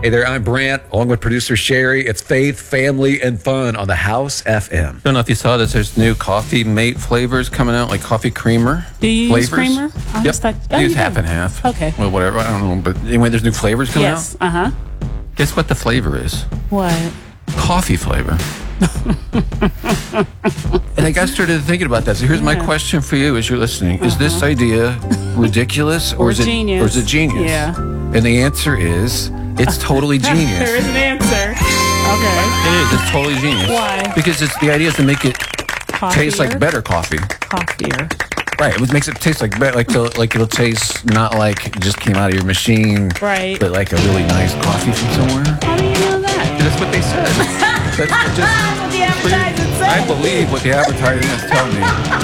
Hey there, I'm Brant, along with producer Sherry. It's faith, family, and fun on the House FM. I don't know if you saw this. There's new Coffee Mate flavors coming out, like coffee creamer. Do you flavors. use creamer? Yep. I use half and half. Okay. Well, whatever. I don't know. But anyway, there's new flavors coming Yes. out. Guess what the flavor is? What? Coffee flavor. And I got started thinking about that. So here's my question for you as you're listening. Is this idea ridiculous Or genius? Or is it genius? Yeah. And the answer is it's totally genius. There is an answer. Okay. It is. It's totally genius. Why? Because the idea is to make it taste like better coffee. Coffier. Right. It makes it taste like better, like it'll taste not like it just came out of your machine, Right. but like a really nice coffee from somewhere. How do you know that? That's what they said. That's That's what the advertisement said. I believe what the advertising is telling me.